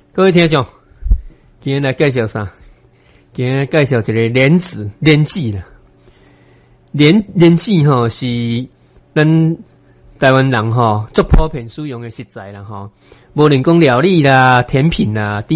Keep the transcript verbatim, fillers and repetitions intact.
各位听众，今天来介绍啥？今天来介绍一个莲子莲子啦。莲莲子吼是咱台湾人吼最普遍使用的食材啦吼，无论讲料理啦、甜品啦。